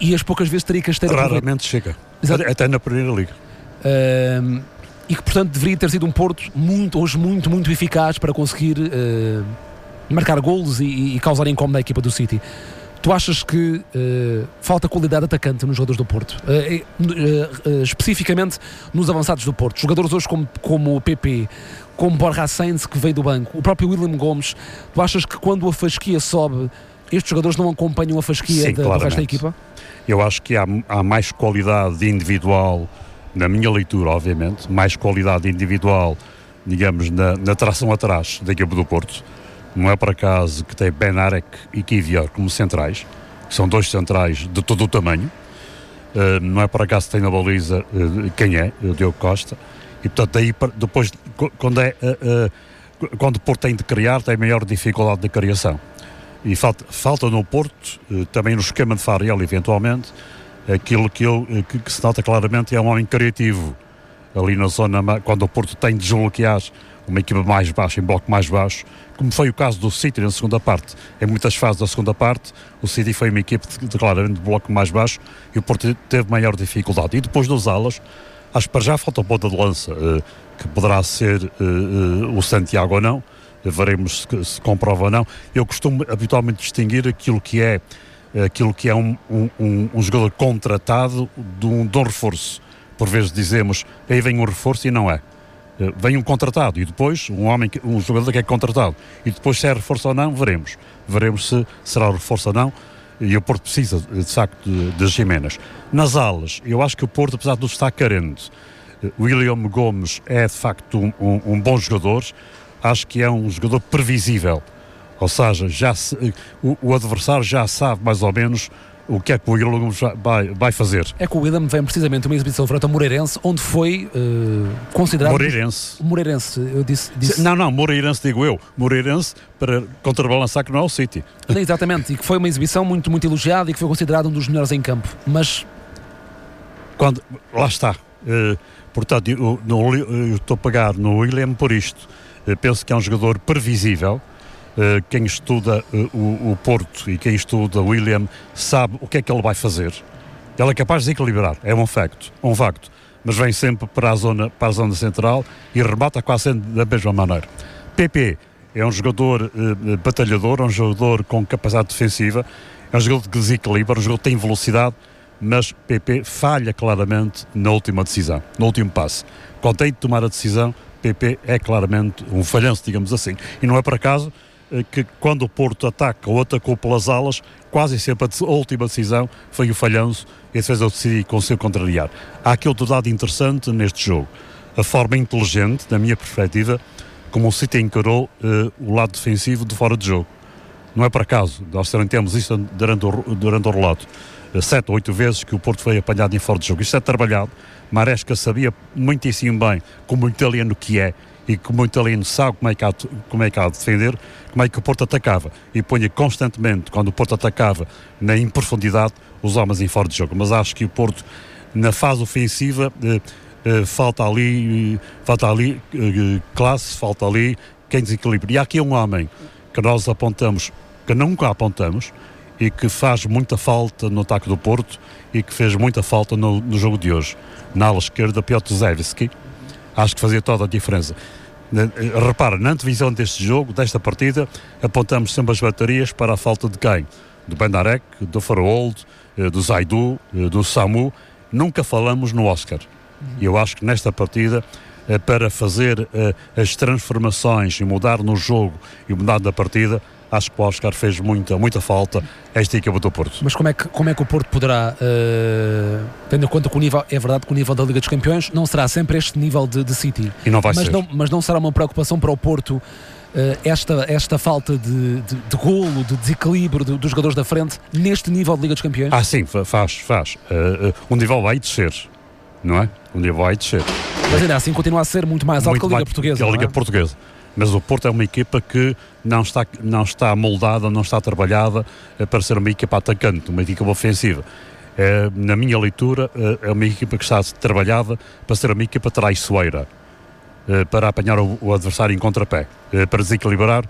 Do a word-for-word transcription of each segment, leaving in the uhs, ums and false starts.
e, e as poucas vezes teria que as ter raramente chega. Exato. Até na Primeira Liga. Uh, e que, portanto, deveria ter sido um Porto muito, hoje muito, muito eficaz para conseguir uh, marcar golos e, e causar incómodo à equipa do City. Tu achas que uh, falta qualidade atacante nos jogadores do Porto? Uh, uh, uh, especificamente nos avançados do Porto. Jogadores hoje como, como o P P, como Borja Sainz, que veio do banco, o próprio William Gomes. Tu achas que quando a fasquia sobe, estes jogadores não acompanham a fasquia Sim, da, do resto da equipa? Eu acho que há, há mais qualidade individual, na minha leitura, obviamente, mais qualidade individual, digamos, na, na tração atrás da equipa do Porto. Não é por acaso que tem Benarek e Kivior como centrais, que são dois centrais de todo o tamanho. Uh, não é por acaso que tem na baliza uh, quem é, o Diogo Costa. E, portanto, aí, depois, quando, é, uh, uh, quando o Porto tem de criar, tem maior dificuldade de criação. E falta, falta no Porto, uh, também no esquema de Fariel, eventualmente, aquilo que, eu, que, que se nota claramente é um homem criativo. Ali na zona, quando o Porto tem de desbloquear uma equipa mais baixa, em bloco mais baixo, como foi o caso do City na segunda parte. Em muitas fases da segunda parte, o City foi uma equipa de, de, claramente de bloco mais baixo e o Porto teve maior dificuldade. E depois dos alas, acho que para já falta a ponta de lança, uh, que poderá ser uh, uh, o Santiago ou não, uh, veremos se, se comprova ou não. Eu costumo habitualmente distinguir aquilo que é, aquilo que é um, um, um, um jogador contratado de um, de um reforço. Por vezes dizemos, aí vem um reforço e não é. Vem um contratado e depois um homem, um jogador que é contratado e depois se é reforço ou não, veremos veremos se será reforço ou não, e o Porto precisa de facto de, de Giménez. Nas alas, eu acho que o Porto, apesar de estar carente, William Gomes é de facto um, um, um bom jogador, acho que é um jogador previsível, ou seja, já se, o, o adversário já sabe mais ou menos o que é que o William vai, vai fazer. É que o William vem precisamente uma exibição frente ao Moreirense, onde foi uh, considerado... Moreirense. Moreirense, eu disse, disse... Não, não, Moreirense digo eu. Moreirense para contrabalançar que não é o City. Não, exatamente, e que foi uma exibição muito, muito elogiada e que foi considerado um dos melhores em campo, mas... Quando, lá está. Uh, portanto, eu, no, eu estou a pagar no William por isto. Uh, penso que é um jogador previsível. Uh, quem estuda uh, o, o Porto e quem estuda o William sabe o que é que ele vai fazer. Ele é capaz de equilibrar, é um facto, um facto, mas vem sempre para a zona, para a zona central e remata quase sempre da mesma maneira. P P é um jogador uh, batalhador, é um jogador com capacidade defensiva, é um jogador que desequilibra, é um jogador que tem velocidade, mas P P falha claramente na última decisão, no último passe. Quando tem de tomar a decisão, P P é claramente um falhanço, digamos assim, e não é por acaso que quando o Porto ataca ou atacou pelas alas, quase sempre a última decisão foi o falhanço e a defesa do City conseguiu contrariar. Há aqui outro dado interessante neste jogo, a forma inteligente, na minha perspectiva, como o City encarou uh, o lado defensivo de fora de jogo. Não é por acaso, nós também temos isso durante o, durante o relato, uh, sete ou oito vezes que o Porto foi apanhado em fora de jogo. Isto é trabalhado. Maresca sabia muitíssimo bem, como o italiano que é, e como o italiano sabe como é, que há, como é que há de defender, como é que o Porto atacava, e punha constantemente, quando o Porto atacava na improfundidade, os homens em fora de jogo. Mas acho que o Porto, na fase ofensiva, eh, eh, falta ali, eh, falta ali eh, classe, falta ali quem desequilibra. E há aqui um homem que nós apontamos, que nunca apontamos, e que faz muita falta no ataque do Porto, e que fez muita falta no, no jogo de hoje. Na ala esquerda, Piotr Zewski. Acho que fazia toda a diferença. Repara, na antevisão deste jogo, desta partida, apontamos sempre as baterias para a falta de quem? Do Benarek, do Farold, do Zaidu, do Samu. Nunca falamos no Oscar. E eu acho que nesta partida, para fazer as transformações e mudar no jogo e mudar na partida, acho que o Oscar fez muita, muita falta a esta equipa do Porto. Mas como é que, como é que o Porto poderá, uh, tendo em conta que o nível, é verdade que o nível da Liga dos Campeões não será sempre este nível de, de City. E não vai mas ser. Não, mas não será uma preocupação para o Porto uh, esta, esta falta de, de, de golo, de desequilíbrio de, dos jogadores da frente neste nível de Liga dos Campeões? Ah, sim, faz, faz. Uh, uh, o nível vai descer, não é? O nível vai descer. Mas ainda assim continua a ser muito mais alto que a Liga mais, Portuguesa. Que a Liga é? Portuguesa. Mas o Porto é uma equipa que não está, não está moldada, não está trabalhada para ser uma equipa atacante, uma equipa ofensiva. É, na minha leitura, é uma equipa que está trabalhada para ser uma equipa traiçoeira, para apanhar o, o adversário em contrapé, para desequilibrar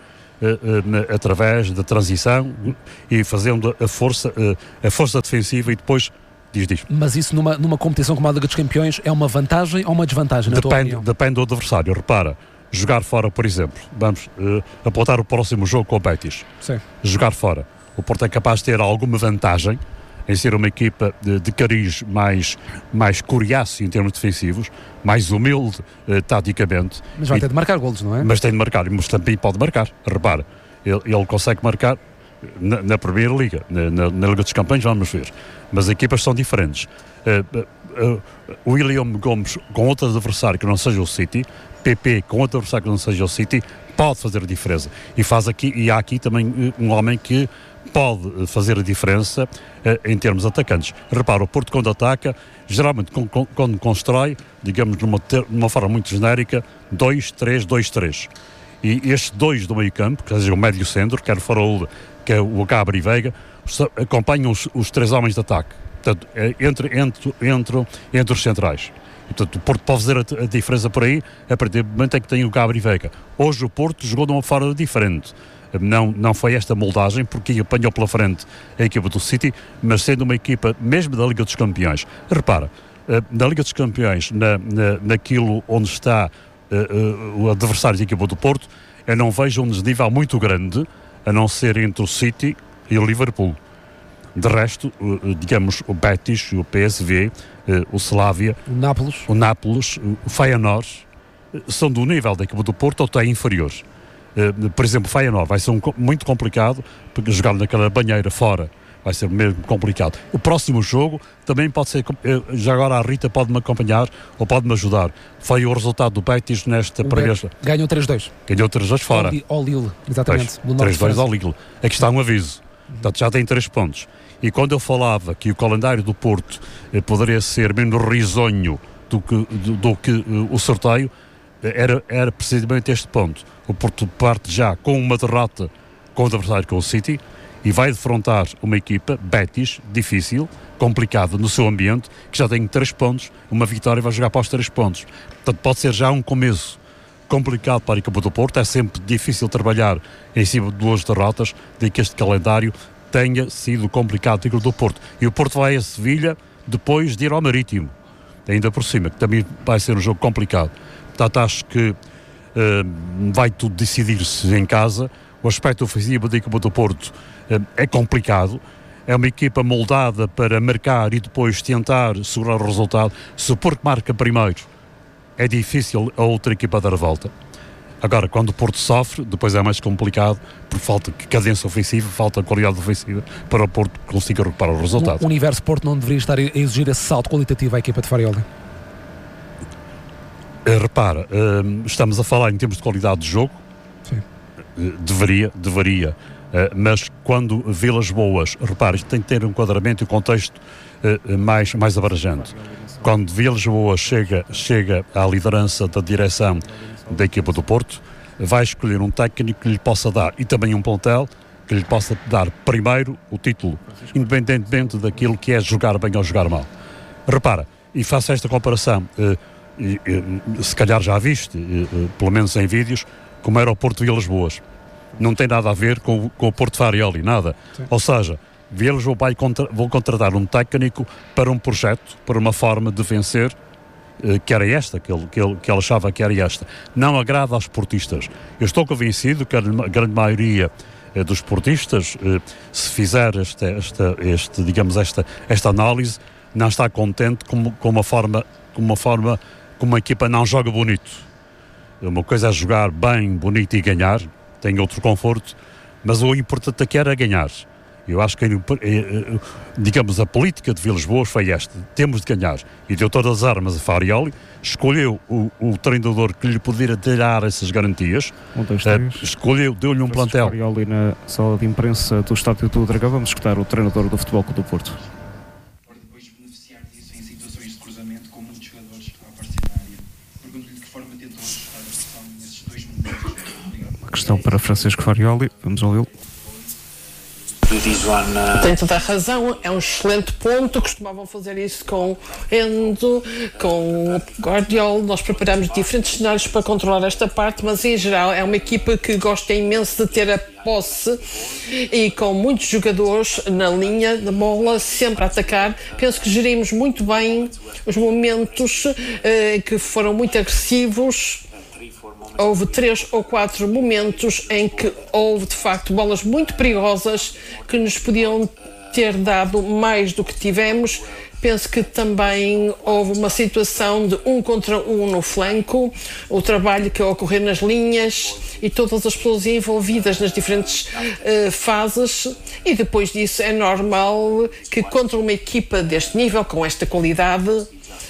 uh, através da transição e fazendo a força, uh, a força defensiva e depois diz, diz. Mas isso numa, numa competição como a Liga dos Campeões é uma vantagem ou uma desvantagem? Na Depende, tua opinião? depende do adversário. Repara, jogar fora, por exemplo, vamos uh, apontar o próximo jogo com o Betis. Sim. Jogar fora. O Porto é capaz de ter alguma vantagem em ser uma equipa de, de cariz mais, mais coriáceo em termos defensivos, mais humilde uh, taticamente. Mas vai e, ter de marcar golos, não é? Mas tem de marcar, mas também pode marcar. Repara, ele, ele consegue marcar na, na Primeira Liga, na, na, na Liga dos Campeões, vamos ver. Mas as equipas são diferentes. Uh, uh, uh, William Gomes com outro adversário que não seja o City, P P com outro adversário que não seja o City, pode fazer a diferença. E, faz aqui, e há aqui também uh, um homem que pode fazer a diferença uh, em termos atacantes. Repara, o Porto quando ataca, geralmente com, com, quando constrói, digamos numa, ter, numa forma muito genérica, dois três dois três. E estes dois do meio campo, quer dizer, o médio centro, quer o Faraúda, quer o Gabri Veiga, acompanham os, os três homens de ataque. Portanto, entre, entre, entre, entre os centrais. E, portanto, o Porto pode fazer a, a diferença por aí, a partir do momento em que tem o Gabri Veiga. Hoje o Porto jogou de uma forma diferente. Não, não foi esta moldagem, porque apanhou pela frente a equipa do City, mas sendo uma equipa mesmo da Liga dos Campeões. Repara, na Liga dos Campeões, na, na, naquilo onde está uh, uh, o adversário da equipa do Porto, eu não vejo um desnível muito grande, a não ser entre o City e o Liverpool. De resto, uh, digamos, o Betis, o P S V, uh, o Slavia, o Nápoles, o, Nápoles, o Feyenoord, uh, são do nível da equipa do Porto ou até inferiores. Uh, por exemplo, o Feyenoord vai ser um, muito complicado, porque jogar naquela banheira fora vai ser mesmo complicado. O próximo jogo também pode ser, uh, já agora a Rita pode-me acompanhar ou pode-me ajudar. Foi o resultado do Betis nesta primeira... Ganhou três dois. Ganhou três dois fora. Ao Lille, exatamente. três dois ao Lille. Aqui está um aviso. Portanto, já tem três pontos. E quando eu falava que o calendário do Porto eh, poderia ser menos risonho do que, do, do que uh, o sorteio, era, era precisamente este ponto. O Porto parte já com uma derrota com o adversário, com o City, e vai defrontar uma equipa, Betis, difícil, complicada no seu ambiente, que já tem três pontos, uma vitória e vai jogar para os três pontos. Portanto, pode ser já um começo complicado para a equipa do Porto. É sempre difícil trabalhar em cima de duas derrotas, de que este calendário tenha sido complicado para a equipa do Porto. E o Porto vai a Sevilha depois de ir ao Marítimo, ainda por cima, que também vai ser um jogo complicado. Portanto, acho que uh, vai tudo decidir-se em casa. O aspecto ofensivo da equipa do Porto uh, é complicado. É uma equipa moldada para marcar e depois tentar segurar o resultado. Se o Porto marca primeiro, é difícil a outra equipa dar a volta. Agora, quando o Porto sofre, depois é mais complicado, por falta de cadência ofensiva, falta de qualidade ofensiva, para o Porto conseguir recuperar o resultado. O universo Porto não deveria estar a exigir esse salto qualitativo à equipa de Farioli? Uh, repara, uh, estamos a falar em termos de qualidade de jogo. Sim. Uh, deveria, deveria. Uh, mas quando Vilas Boas, repara, isto tem que ter um enquadramento e um contexto uh, mais, mais abrangente. Quando Vilas Boas chega, chega à liderança da direção da equipa do Porto, vai escolher um técnico que lhe possa dar, e também um plantel que lhe possa dar primeiro o título, independentemente daquilo que é jogar bem ou jogar mal. Repara, e faço esta comparação, uh, e, e, se calhar já viste, e, e, pelo menos em vídeos, como era o Porto de Vilas Boas. Não tem nada a ver com, com o Porto Farioli, nada. Sim. Ou seja, Vilas Boas vai contra, vão contratar um técnico para um projeto, para uma forma de vencer, eh, que era esta, que ele, que, ele, que ele achava que era esta. Não agrada aos portistas. Eu estou convencido que a grande maioria eh, dos portistas, eh, se fizer esta, esta, este, digamos, esta, esta análise, não está contente com, com uma forma, com uma forma, como uma equipa não joga bonito. Uma coisa é jogar bem, bonito e ganhar, tem outro conforto, mas o importante aqui era ganhar. Eu acho que, digamos, a política de Vilas Boas foi esta: temos de ganhar. E deu todas as armas a Farioli, escolheu o, o treinador que lhe poderia dar essas garantias, um, dois, três. Uh, escolheu, deu-lhe um plantel. Farioli na sala de imprensa do Estádio do Dragão. Vamos escutar o treinador do Futebol Clube do Porto. Para depois beneficiar disso em situações de cruzamento com muitos jogadores a aparecer na área. Pergunto-lhe de que forma tentou ajustar a pressão nesses dois momentos. Uma questão para Francisco Farioli. Vamos ouvi-lo. Tem toda a razão, é um excelente ponto. Costumavam fazer isso com Endo, com Guardiola. Nós preparamos diferentes cenários para controlar esta parte, mas em geral é uma equipa que gosta imenso de ter a posse e com muitos jogadores na linha da bola, sempre a atacar. Penso que gerimos muito bem os momentos eh, que foram muito agressivos. Houve três ou quatro momentos em que houve, de facto, bolas muito perigosas que nos podiam ter dado mais do que tivemos. Penso que também houve uma situação de um contra um no flanco, o trabalho que ocorreu nas linhas e todas as pessoas envolvidas nas diferentes uh, fases. E depois disso é normal que contra uma equipa deste nível, com esta qualidade, uh,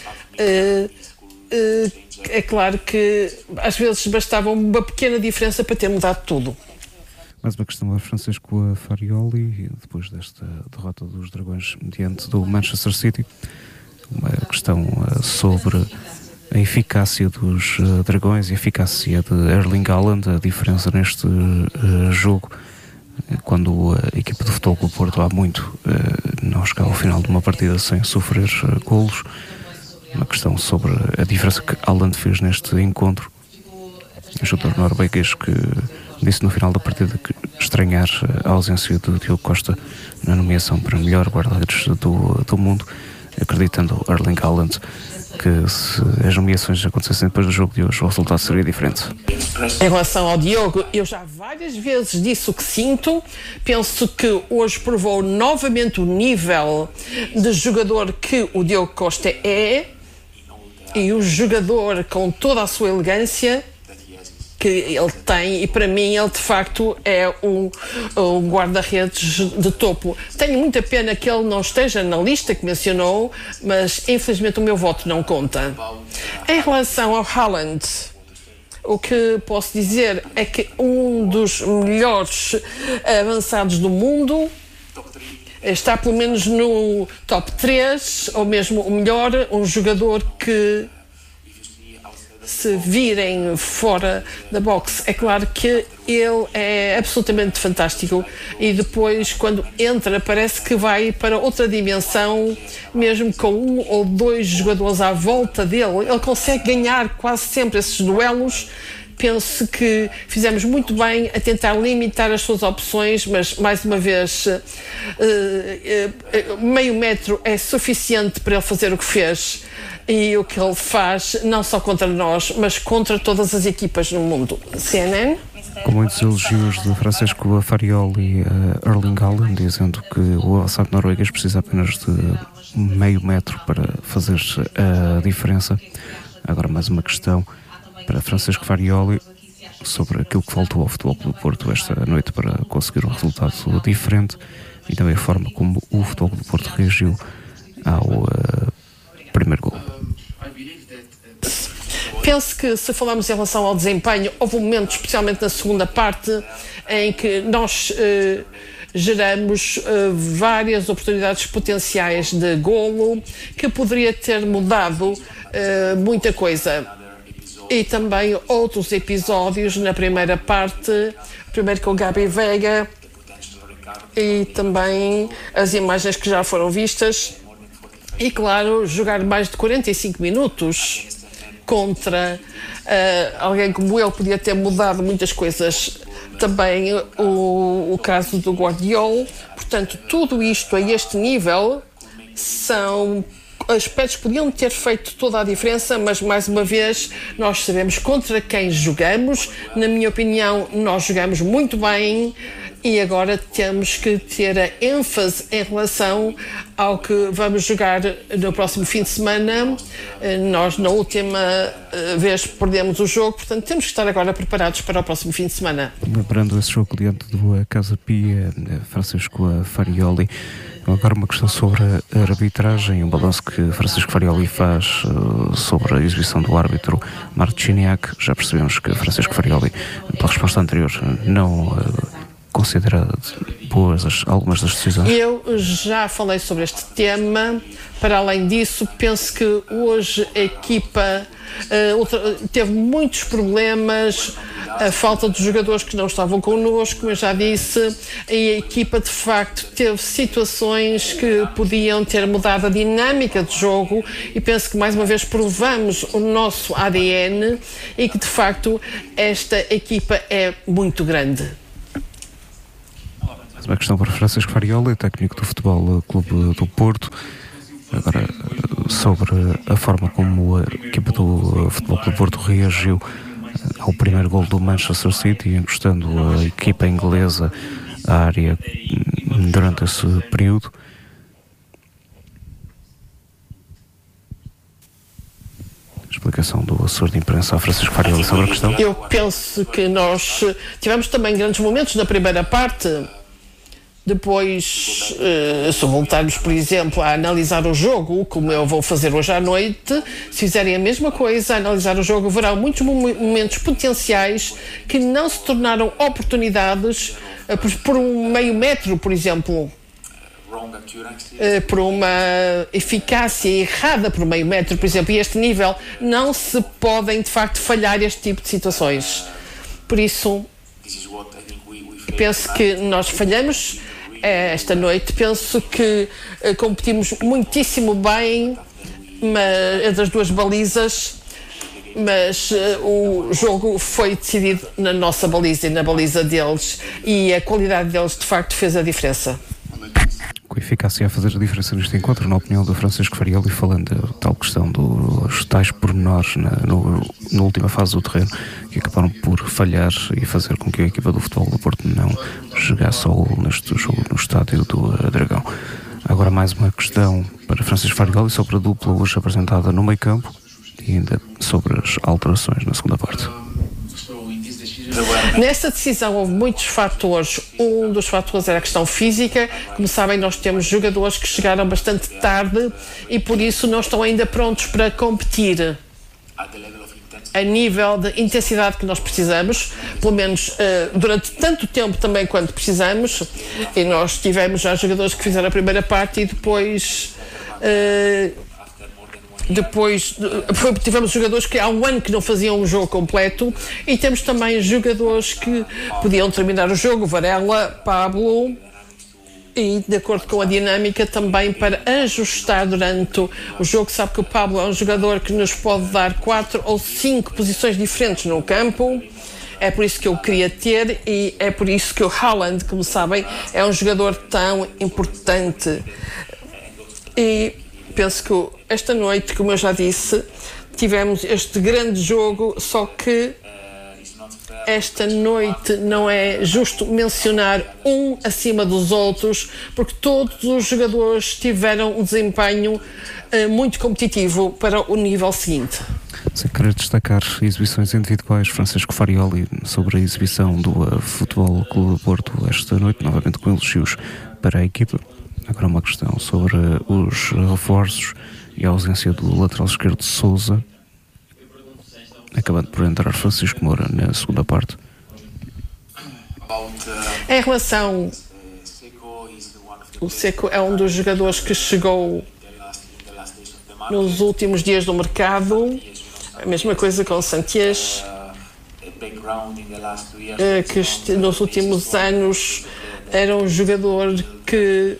uh, é claro que às vezes bastava uma pequena diferença para ter mudado tudo. Mais uma questão a Francisco Farioli, depois desta derrota dos Dragões diante do Manchester City. Uma questão sobre a eficácia dos Dragões e a eficácia de Erling Haaland, a diferença neste jogo, quando a equipa de Futebol Clube do Porto há muito não chega ao final de uma partida sem sofrer golos. Uma questão sobre a diferença que Haaland fez neste encontro. O jogador norueguês que disse no final da partida que estranhar a ausência de Diogo Costa na nomeação para melhor guarda-redes do, do mundo, acreditando Erling Haaland que se as nomeações acontecessem depois do jogo de hoje, o resultado seria diferente. Em relação ao Diogo, eu já várias vezes disse o que sinto. Penso que hoje provou novamente o nível de jogador que o Diogo Costa é, e o jogador com toda a sua elegância que ele tem, e para mim ele de facto é um, um guarda-redes de topo. Tenho muita pena que ele não esteja na lista que mencionou, mas infelizmente o meu voto não conta. Em relação ao Haaland, o que posso dizer é que um dos melhores avançados do mundo está pelo menos no top três, ou mesmo o melhor, um jogador que, se virem fora da box, é claro que ele é absolutamente fantástico, e depois quando entra parece que vai para outra dimensão, mesmo com um ou dois jogadores à volta dele, ele consegue ganhar quase sempre esses duelos. Penso que fizemos muito bem a tentar limitar as suas opções, mas mais uma vez uh, uh, uh, meio metro é suficiente para ele fazer o que fez e o que ele faz, não só contra nós, mas contra todas as equipas no mundo. C N N? Com muitos elogios de Francisco Farioli a Erling Haaland, dizendo que o avançado norueguês precisa apenas de meio metro para fazer a diferença. Agora mais uma questão para Francisco Farioli sobre aquilo que faltou ao Futebol Clube do Porto esta noite para conseguir um resultado diferente, e também a forma como o Futebol Clube do Porto reagiu ao uh, primeiro gol. Penso que, se falarmos em relação ao desempenho, houve um momento, especialmente na segunda parte, em que nós uh, geramos uh, várias oportunidades potenciais de golo que poderia ter mudado uh, muita coisa. E também outros episódios na primeira parte, primeiro com o Gabi Veiga, e também as imagens que já foram vistas. E claro, jogar mais de quarenta e cinco minutos contra uh, alguém como ele podia ter mudado muitas coisas. Também o, o caso do Guardiola. Portanto, tudo isto a este nível são aspectos que podiam ter feito toda a diferença, mas mais uma vez nós sabemos contra quem jogamos. Na minha opinião, nós jogamos muito bem e agora temos que ter a ênfase em relação ao que vamos jogar no próximo fim de semana. Nós na última vez perdemos o jogo, portanto temos que estar agora preparados para o próximo fim de semana. Lembrando esse jogo diante do Casa Pia, Francisco Farioli. Agora uma questão sobre a arbitragem, um balanço que Francisco Farioli faz uh, sobre a exibição do árbitro Marciniak. Já percebemos que Francisco Farioli, pela resposta anterior, não uh, considera boas as, algumas das decisões. Eu já falei sobre este tema. Para além disso, penso que hoje a equipa uh, outra, teve muitos problemas, a falta de jogadores que não estavam connosco, como eu já disse, e a equipa de facto teve situações que podiam ter mudado a dinâmica de jogo, e penso que mais uma vez provamos o nosso A D N e que de facto esta equipa é muito grande. Mais uma questão para Francisco Farioli, técnico do Futebol Clube do Porto. Agora, sobre a forma como a equipa do Futebol Clube do Porto reagiu ao primeiro gol do Manchester City, encostando a equipa inglesa à área durante esse período. Explicação do assessor de imprensa a Francisco Farioli sobre a questão. Eu penso que nós tivemos também grandes momentos na primeira parte. Depois, se voltarmos, por exemplo, a analisar o jogo, como eu vou fazer hoje à noite, se fizerem a mesma coisa, a analisar o jogo, verão muitos momentos potenciais que não se tornaram oportunidades por, por um meio metro, por exemplo, por uma eficácia errada por meio metro, por exemplo, e a este nível não se podem, de facto, falhar este tipo de situações. Por isso, penso que nós falhamos esta noite. Penso que uh, competimos muitíssimo bem mas, entre as duas balizas, mas uh, o jogo foi decidido na nossa baliza e na baliza deles, e a qualidade deles de facto fez a diferença. Com eficácia a fazer a diferença neste encontro, na opinião do Francisco Farioli, falando da tal questão dos tais pormenores na, no, na última fase do terreno, que acabaram por falhar e fazer com que a equipa do Futebol do Porto não chegasse ao gol neste jogo no estádio do Dragão. Agora mais uma questão para Francisco Farioli sobre a dupla hoje apresentada no meio campo e ainda sobre as alterações na segunda parte. Nesta decisão houve muitos fatores. Um dos fatores era a questão física. Como sabem, nós temos jogadores que chegaram bastante tarde e por isso não estão ainda prontos para competir a nível de intensidade que nós precisamos, pelo menos uh, durante tanto tempo também quanto precisamos. E nós tivemos já jogadores que fizeram a primeira parte e depois... Uh, Depois tivemos jogadores que há um ano que não faziam um jogo completo, e temos também jogadores que podiam terminar o jogo, Varela, Pablo, e de acordo com a dinâmica também para ajustar durante o jogo. Sabe que o Pablo é um jogador que nos pode dar quatro ou cinco posições diferentes no campo. É por isso que eu queria ter, e é por isso que o Haaland, como sabem, é um jogador tão importante. E penso que esta noite, como eu já disse, tivemos este grande jogo, só que esta noite não é justo mencionar um acima dos outros, porque todos os jogadores tiveram um desempenho uh, muito competitivo para o nível seguinte. Sem querer destacar exibições individuais, Francisco Farioli sobre a exibição do uh, Futebol Clube do Porto esta noite, novamente com elogios para a equipa. Agora uma questão sobre os reforços e a ausência do lateral esquerdo de Sousa, acabando por entrar Francisco Moura na segunda parte. Em relação, o Seco é um dos jogadores que chegou nos últimos dias do mercado, a mesma coisa com o Santiés, que nos últimos anos era um jogador que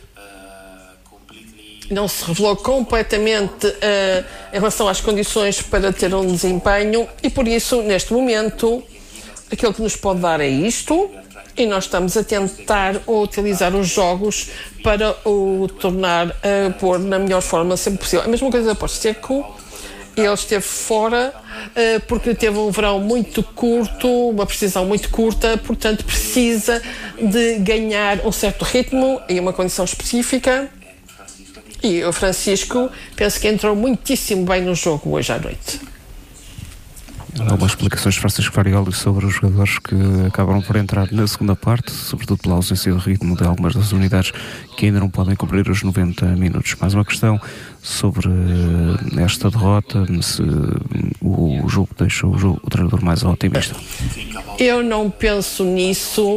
não se revelou completamente uh, em relação às condições para ter um desempenho, e por isso, neste momento, aquilo que nos pode dar é isto, e nós estamos a tentar utilizar os jogos para o tornar a uh, pôr na melhor forma sempre possível. A mesma coisa para o Seco, ele esteve fora uh, porque teve um verão muito curto, uma precisão muito curta, portanto precisa de ganhar um certo ritmo e uma condição específica. E o Francisco, penso que entrou muitíssimo bem no jogo hoje à noite. Algumas explicações de Francisco Farioli sobre os jogadores que acabaram por entrar na segunda parte, sobretudo pela ausência de ritmo de algumas das unidades que ainda não podem cumprir os noventa minutos. Mais uma questão sobre esta derrota, se o jogo deixou o, jogo, o treinador mais otimista. Eu não penso nisso.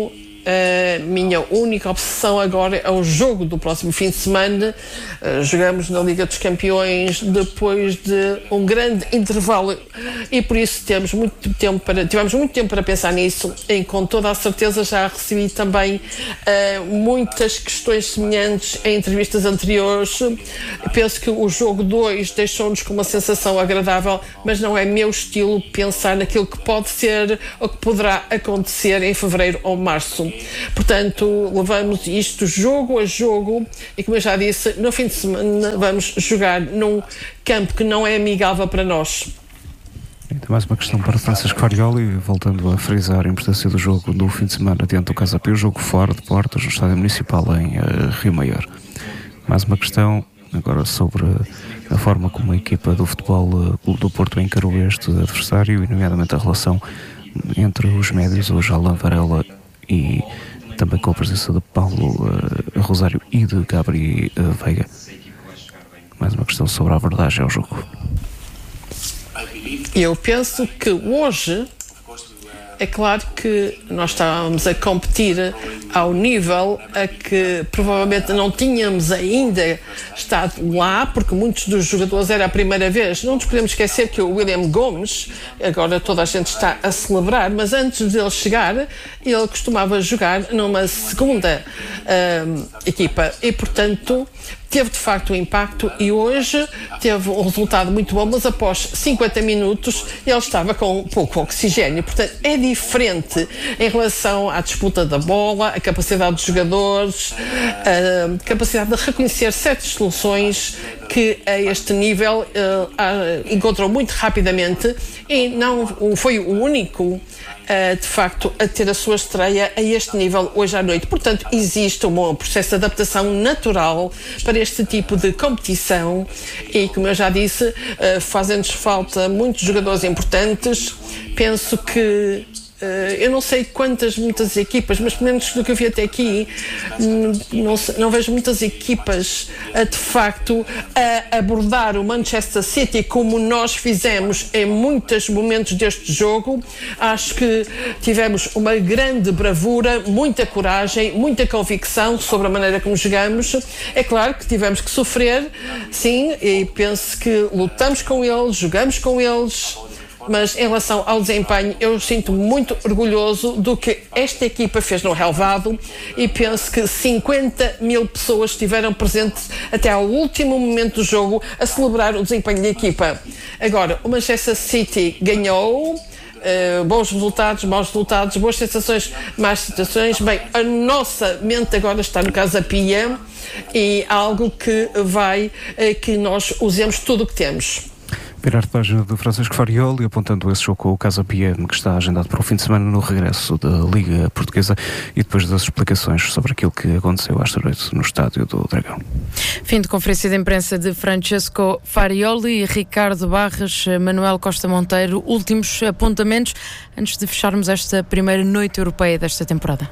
a minha única obsessão agora é o jogo do próximo fim de semana. Uh, jogamos na Liga dos Campeões depois de um grande intervalo e por isso temos muito tempo para, tivemos muito tempo para pensar nisso e com toda a certeza já recebi também uh, muitas questões semelhantes em entrevistas anteriores. Penso que o jogo dois deixou-nos com uma sensação agradável, mas não é meu estilo pensar naquilo que pode ser ou que poderá acontecer em fevereiro ou março. Portanto, levamos isto jogo a jogo e, como eu já disse, no fim de semana vamos jogar num campo que não é amigável para nós. Ainda mais uma questão para Francisco Farioli, voltando a frisar a importância do jogo do fim de semana diante do Casa Pia, o jogo fora de portas no Estádio Municipal em uh, Rio Maior. Mais uma questão agora sobre a forma como a equipa do Futebol uh, do Porto encarou este adversário e, nomeadamente, a relação entre os médios, hoje Alain Varela, e também com a presença de Paulo uh, Rosário e de Gabri uh, Veiga. Mais uma questão sobre a abordagem ao jogo. Eu penso que hoje é claro que nós estávamos a competir ao nível a que provavelmente não tínhamos ainda estado lá, porque muitos dos jogadores era a primeira vez. Não nos podemos esquecer que o William Gomes, agora toda a gente está a celebrar, mas antes dele chegar, ele costumava jogar numa segunda uh, equipa e, portanto, teve de facto um impacto e hoje teve um resultado muito bom, mas após cinquenta minutos ele estava com pouco oxigênio. Portanto, é diferente em relação à disputa da bola, a capacidade dos jogadores, a capacidade de reconhecer certas soluções que a este nível uh, encontrou muito rapidamente e não foi o único Uh, de facto, a ter a sua estreia a este nível hoje à noite. Portanto, existe um processo de adaptação natural para este tipo de competição e, como eu já disse, uh, fazem-nos falta muitos jogadores importantes. Penso que Uh, eu não sei quantas, muitas equipas, mas pelo menos do que eu vi até aqui, não, não vejo muitas equipas uh, de facto a abordar o Manchester City como nós fizemos em muitos momentos deste jogo. Acho que tivemos uma grande bravura, muita coragem, muita convicção sobre a maneira como jogamos. É claro que tivemos que sofrer, sim, e penso que lutamos com eles, jogamos com eles. Mas em relação ao desempenho, eu sinto muito orgulhoso do que esta equipa fez no relvado e penso que cinquenta mil pessoas estiveram presentes até ao último momento do jogo a celebrar o desempenho da equipa. Agora, o Manchester City ganhou, uh, bons resultados, maus resultados, boas sensações, más situações. Bem, a nossa mente agora está no Casa Pia e algo que vai, uh, que nós usemos tudo o que temos. Virar de página do Francisco Farioli, apontando esse jogo com o Casa Pia, que está agendado para o fim de semana no regresso da Liga Portuguesa e depois das explicações sobre aquilo que aconteceu esta noite no Estádio do Dragão. Fim de conferência de imprensa de Francesco Farioli, Ricardo Barros, Manuel Costa Monteiro. Últimos apontamentos antes de fecharmos esta primeira noite europeia desta temporada.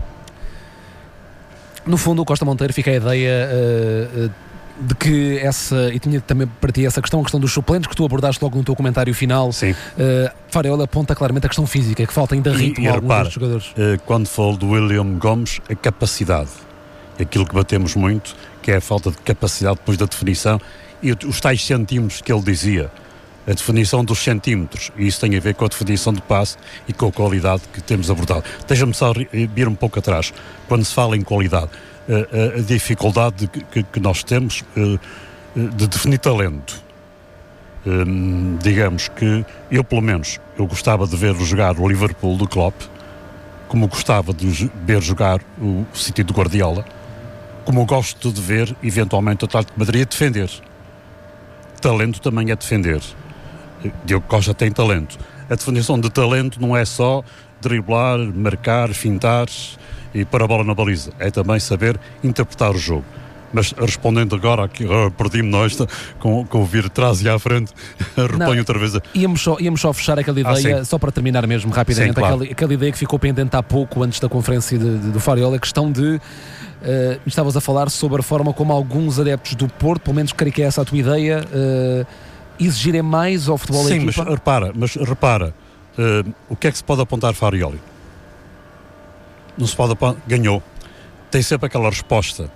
No fundo, o Costa Monteiro fica a ideia uh, uh, de que essa, e tinha também para ti essa questão, a questão dos suplentes que tu abordaste logo no teu comentário final. Sim. Uh, Farioli aponta claramente a questão física, que falta ainda ritmo e, e a alguns repara, dos jogadores. Uh, quando falo do William Gomes, a capacidade, aquilo que batemos muito, que é a falta de capacidade depois da definição e os tais centímetros que ele dizia, a definição dos centímetros, e isso tem a ver com a definição de passe e com a qualidade que temos abordado. Deixa-me só vir um pouco atrás, quando se fala em qualidade, a, a, a dificuldade que, que nós temos uh, de definir talento. Um, digamos que eu, pelo menos, eu gostava de ver jogar o Liverpool do Klopp, como gostava de ver jogar o City do Guardiola, como eu gosto de ver, eventualmente, o Atlético de Madrid a defender. Talento também é defender. Diogo Costa tem talento. A definição de talento não é só driblar, marcar, fintar e pôr a bola na baliza. É também saber interpretar o jogo. Mas respondendo agora, aqui, uh, perdi-me nós, com, com o vir atrás e à frente, reponho outra vez. A... Íamos, só, íamos só fechar aquela ideia, ah, só para terminar mesmo rapidamente, sim, claro. aquela, aquela ideia que ficou pendente há pouco, antes da conferência de, de, do Farioli, a questão de... Uh, estavas a falar sobre a forma como alguns adeptos do Porto, pelo menos creio que é essa a tua ideia, uh, exigirem mais ao futebol da equipa. Sim, mas repara, mas repara uh, o que é que se pode apontar Farioli? não se pode apontar, ganhou. Tem sempre aquela resposta,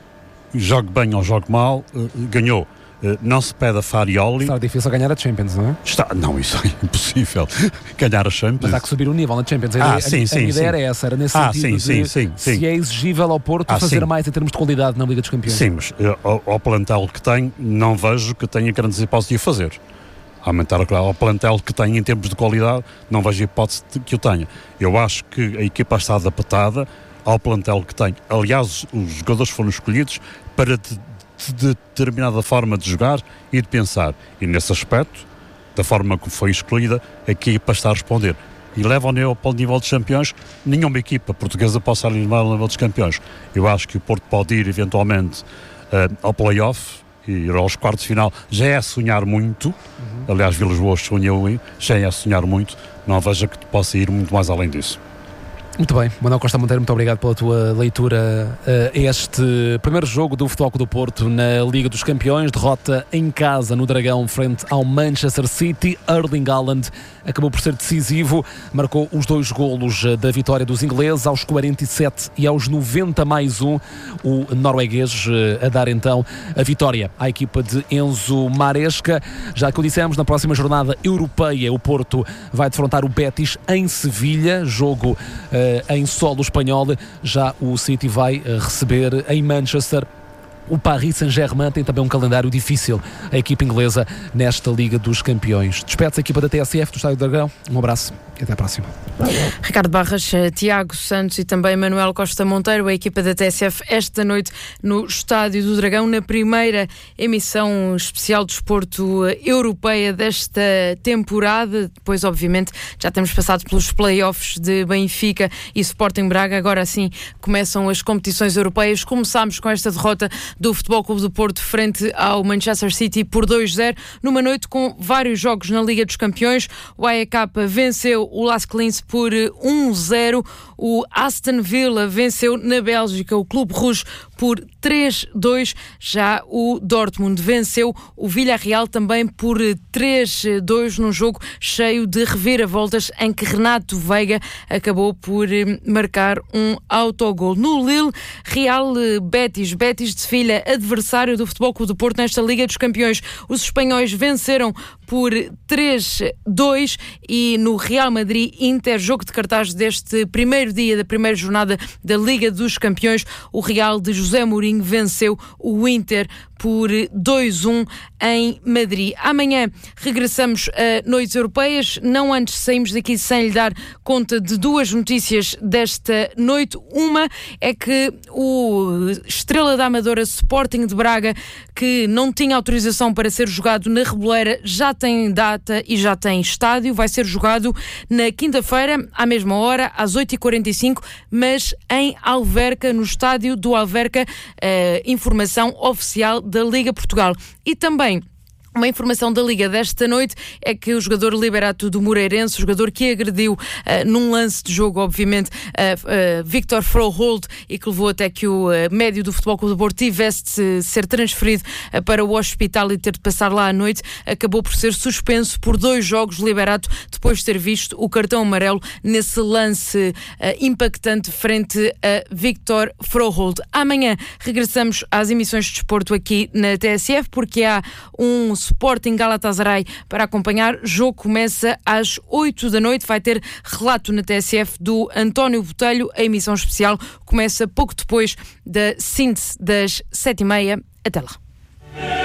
jogue bem ou jogue mal, uh, ganhou. Uh, não se pede a Farioli. Está difícil ganhar a Champions, não é? Está, não, isso é impossível. Ganhar a Champions. Mas há que subir o nível na Champions. Ah, a, sim, a, sim, a minha sim. ideia era essa, era nesse ah, sentido sim, de sim, sim, sim. se é exigível ao Porto ah, fazer sim. mais em termos de qualidade na Liga dos Campeões. Sim, mas uh, ao, ao plantel que tem, não vejo que tenha grandes hipóteses de o fazer. Aumentar ao plantel que tem em termos de qualidade, não vejo hipótese de que o tenha. Eu acho que a equipa está adaptada ao plantel que tem. Aliás, os jogadores foram escolhidos para de, de determinada forma de jogar e de pensar. E nesse aspecto, da forma como foi escolhida, a equipa está a responder. E leva ao nível, para o nível dos campeões, nenhuma equipa portuguesa possa levar ao nível dos campeões. Eu acho que o Porto pode ir eventualmente uh, ao play-off e ir aos quartos de final. Já é sonhar muito. Uhum. Aliás, Vilas Boas sonhou, já é sonhar muito. Não vejo que possa ir muito mais além disso. Muito bem, Manuel Costa Monteiro, muito obrigado pela tua leitura a este primeiro jogo do Futebol Clube do Porto na Liga dos Campeões, derrota em casa no Dragão frente ao Manchester City. Erling Haaland acabou por ser decisivo, marcou os dois golos da vitória dos ingleses aos quarenta e sete e aos noventa mais um, o norueguês a dar então a vitória à equipa de Enzo Maresca. Já que o dissemos, na próxima jornada europeia o Porto vai defrontar o Betis em Sevilha, jogo uh, em solo espanhol. Já o City vai uh, receber em Manchester o Paris Saint-Germain. Tem também um calendário difícil a equipa inglesa nesta Liga dos Campeões. Despede-se a equipa da T S F do Estádio do Dragão. Um abraço e até à próxima. Ricardo Barras, Tiago Santos e também Manuel Costa Monteiro, a equipa da T S F esta noite no Estádio do Dragão, na primeira emissão especial de desporto europeia desta temporada. Depois, obviamente, já temos passado pelos play-offs de Benfica e Sporting Braga. Agora sim começam as competições europeias. Começámos com esta derrota do Futebol Clube do Porto frente ao Manchester City por dois zero, numa noite com vários jogos na Liga dos Campeões. O A E K venceu o Las Clins por um zero, o Aston Villa venceu na Bélgica o Clube Rouge por três dois, já o Dortmund venceu o Villarreal também por três dois, num jogo cheio de reviravoltas em que Renato Veiga acabou por marcar um autogol. No Lille, Real Betis, Betis de Sevilha, adversário do Futebol Clube do Porto nesta Liga dos Campeões. Os espanhóis venceram por três dois e no Real Madrid Inter, jogo de cartaz deste primeiro dia da primeira jornada da Liga dos Campeões, o Real de José Mourinho venceu o Inter por dois um em Madrid. Amanhã regressamos a Noites Europeias, não antes saímos daqui sem lhe dar conta de duas notícias desta noite. Uma é que o Estrela da Amadora Sporting de Braga, que não tinha autorização para ser jogado na Reboleira, já tem data e já tem estádio. Vai ser jogado na quinta-feira, à mesma hora, às oito e quarenta e cinco, mas em Alverca, no estádio do Alverca. Uh, informação oficial da Liga Portugal. E também uma informação da Liga desta noite é que o jogador Liberato do Moreirense, o jogador que agrediu uh, num lance de jogo, obviamente, uh, uh, Victor Froholt, e que levou até que o uh, médio do Futebol Clube do Porto tivesse de ser transferido uh, para o hospital e ter de passar lá à noite, acabou por ser suspenso por dois jogos. Liberato, depois de ter visto o cartão amarelo nesse lance uh, impactante frente a Victor Froholt. Amanhã regressamos às emissões de desporto aqui na T S F, porque há um Sporting Galatasaray para acompanhar. O jogo começa às oito da noite. Vai ter relato na T S F do António Botelho. A emissão especial começa pouco depois da síntese das sete e meia. Até lá.